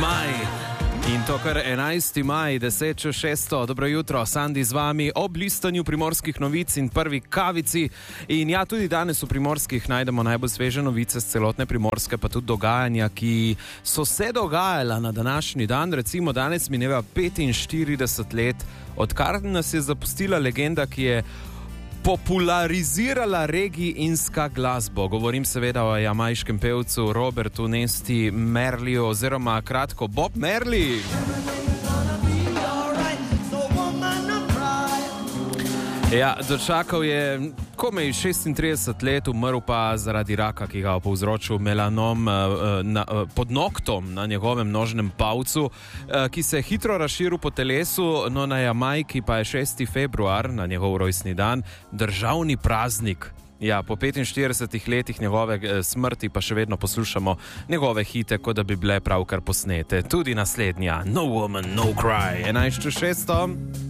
Maj. In to kar 11. maj, 10.06. Dobro jutro, Sandi z vami ob listanju primorskih novic in prvi kavici. In ja, tudi danes v primorskih najdemo najbolj sveže novice z celotne Primorske, pa tudi dogajanja, ki so se dogajala na današnji dan. Recimo danes mineva 45 let, odkar nas je zapustila legenda, ki je popularizirala regijinska glasbo. Govorim seveda o jamajškem pevcu Robertu Nesti Marleyju oziroma kratko Bob Marley. Ja, dočakal je komaj 36 let, umrl pa zaradi raka, ki ga je povzročil melanom pod noktom na njegovem nožnem palcu, ki se je hitro razširil po telesu. No, na Jamajki pa je 6. februar, na njegov rojstni dan, državni praznik. Ja, po 45 letih njegove smrti pa še vedno poslušamo njegove hite, kot da bi bile pravkar posnete. Tudi naslednja, No Woman, No Cry, 11.6.